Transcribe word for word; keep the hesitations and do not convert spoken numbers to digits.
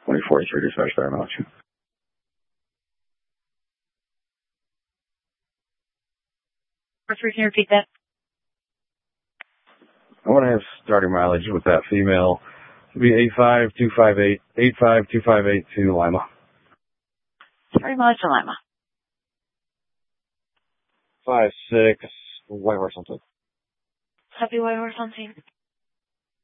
twenty forty-three dispatch, very much. Can you repeat that? I want to have starting mileage with that female. It'll be eight five two five eight, eight five two five eight to Lima. Starting mileage to Lima. Five six, White Horse something. Happy White Horse hunting.